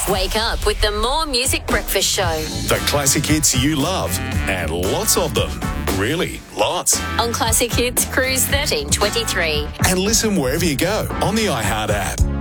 Wake up with the More Music Breakfast Show. The classic hits you love, and lots of them. Really, lots. On Classic Hits Cruise 1323. And listen wherever you go on the iHeart app.